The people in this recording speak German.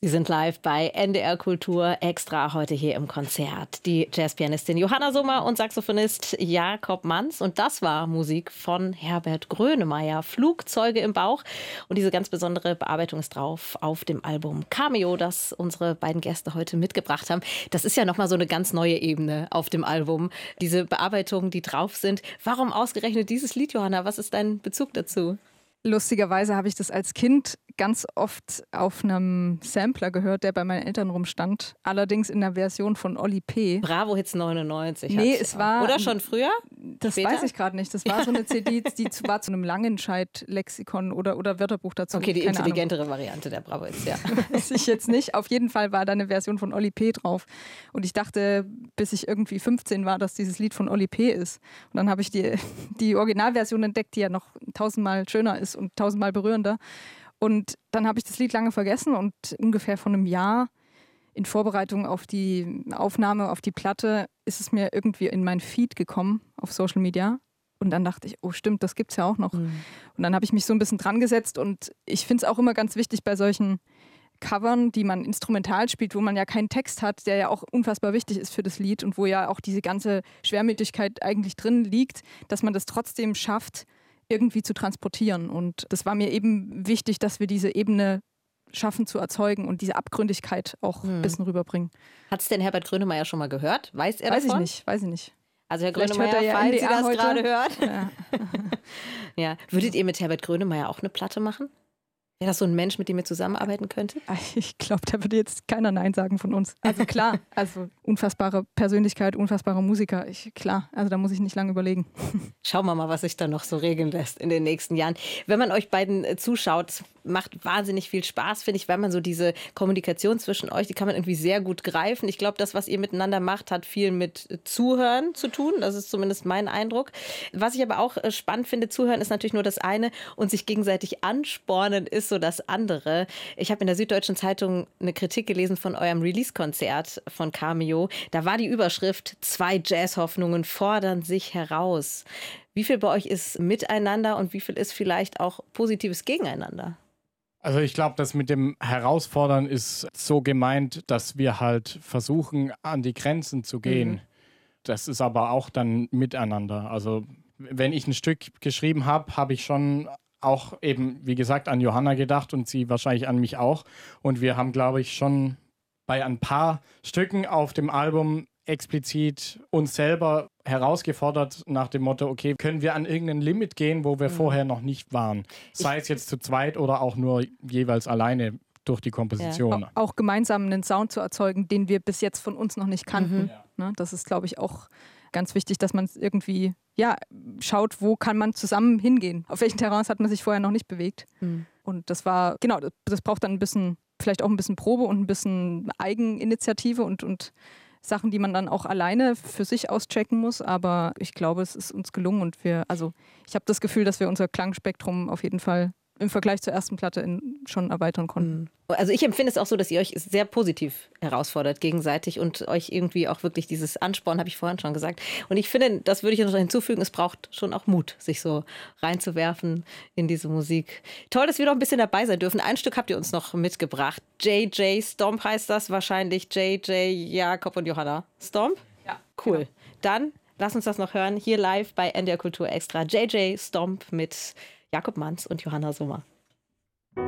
Sie sind live bei NDR Kultur Extra, heute hier im Konzert. Die Jazzpianistin Johanna Sommer und Saxophonist Jakob Manz. Und das war Musik von Herbert Grönemeyer, Flugzeuge im Bauch. Und diese ganz besondere Bearbeitung ist drauf auf dem Album Cameo, das unsere beiden Gäste heute mitgebracht haben. Das ist ja nochmal so eine ganz neue Ebene auf dem Album. Diese Bearbeitungen, die drauf sind. Warum ausgerechnet dieses Lied, Johanna? Was ist dein Bezug dazu? Lustigerweise habe ich das als Kind ganz oft auf einem Sampler gehört, der bei meinen Eltern rumstand. Allerdings in der Version von Oli P. Bravo Hits 99. Nee, es war... Oder schon früher? Das Später? weiß ich gerade nicht. Das war so eine CD, die war zu einem Langenscheidt-Lexikon oder Wörterbuch dazu. Okay, die Keine intelligentere Ahnung. Variante der Bravo Hits, ja. Weiß ich jetzt nicht. Auf jeden Fall war da eine Version von Oli P. drauf. Und ich dachte, bis ich irgendwie 15 war, dass dieses Lied von Oli P. ist. Und dann habe ich die Originalversion entdeckt, die ja noch tausendmal schöner ist und tausendmal berührender. Und dann habe ich das Lied lange vergessen und ungefähr vor einem Jahr in Vorbereitung auf die Aufnahme, auf die Platte, ist es mir irgendwie in mein Feed gekommen auf Social Media. Und dann dachte ich, oh stimmt, das gibt's ja auch noch. Und dann habe ich mich so ein bisschen dran gesetzt und ich finde es auch immer ganz wichtig bei solchen Covern, die man instrumental spielt, wo man ja keinen Text hat, der ja auch unfassbar wichtig ist für das Lied und wo ja auch diese ganze Schwermütigkeit eigentlich drin liegt, dass man das trotzdem schafft, irgendwie zu transportieren. Und das war mir eben wichtig, dass wir diese Ebene schaffen zu erzeugen und diese Abgründigkeit auch ein bisschen rüberbringen. Hat es denn Herbert Grönemeyer schon mal gehört? Weiß er davon? Weiß ich nicht. Also Herr Vielleicht Grönemeyer, hört er ja falls Sie NDR das heute. gerade hört. Ja. Ja. Würdet ihr mit Herbert Grönemeyer auch eine Platte machen? Wäre das so ein Mensch, mit dem ihr zusammenarbeiten könntet? Ich glaube, da würde jetzt keiner Nein sagen von uns. Also klar, also unfassbare Persönlichkeit, unfassbarer Musiker. Klar, also da muss ich nicht lange überlegen. Schauen wir mal, was sich da noch so regeln lässt in den nächsten Jahren. Wenn man euch beiden zuschaut, es macht wahnsinnig viel Spaß, finde ich, weil man so diese Kommunikation zwischen euch, die kann man irgendwie sehr gut greifen. Ich glaube, das, was ihr miteinander macht, hat viel mit Zuhören zu tun. Das ist zumindest mein Eindruck. Was ich aber auch spannend finde, Zuhören ist natürlich nur das eine und sich gegenseitig anspornen ist so das andere. Ich habe in der Süddeutschen Zeitung eine Kritik gelesen von eurem Release-Konzert von Cameo. Da war die Überschrift: Zwei Jazzhoffnungen fordern sich heraus. Wie viel bei euch ist miteinander und wie viel ist vielleicht auch positives Gegeneinander? Also ich glaube, das mit dem Herausfordern ist so gemeint, dass wir halt versuchen, an die Grenzen zu gehen. Das ist aber auch dann miteinander. Also wenn ich ein Stück geschrieben habe, habe ich schon auch eben, wie gesagt, an Johanna gedacht und sie wahrscheinlich an mich auch. Und wir haben, glaube ich, schon bei ein paar Stücken auf dem Album explizit uns selber herausgefordert nach dem Motto, okay, können wir an irgendein Limit gehen, wo wir vorher noch nicht waren? Sei es jetzt zu zweit oder auch nur jeweils alleine durch die Komposition. Ja. Auch gemeinsam einen Sound zu erzeugen, den wir bis jetzt von uns noch nicht kannten. Ne, das ist, glaube ich, auch ganz wichtig, dass man es irgendwie schaut, wo kann man zusammen hingehen. Auf welchen Terrains hat man sich vorher noch nicht bewegt. Und das war, genau, das braucht dann ein bisschen, vielleicht auch ein bisschen Probe und ein bisschen Eigeninitiative und Sachen, die man dann auch alleine für sich auschecken muss. Aber ich glaube, es ist uns gelungen und ich habe das Gefühl, dass wir unser Klangspektrum auf jeden Fall im Vergleich zur ersten Platte schon erweitern konnten. Also ich empfinde es auch so, dass ihr euch sehr positiv herausfordert gegenseitig und euch irgendwie auch wirklich dieses Ansporn, habe ich vorhin schon gesagt. Und ich finde, das würde ich noch hinzufügen, es braucht schon auch Mut, sich so reinzuwerfen in diese Musik. Toll, dass wir noch ein bisschen dabei sein dürfen. Ein Stück habt ihr uns noch mitgebracht. JJ Stomp heißt das wahrscheinlich. JJ, Jakob und Johanna. Stomp? Ja. Cool. Genau. Dann lass uns das noch hören, hier live bei NDR Kultur Extra. JJ Stomp mit Jakob Manz und Johanna Sommer.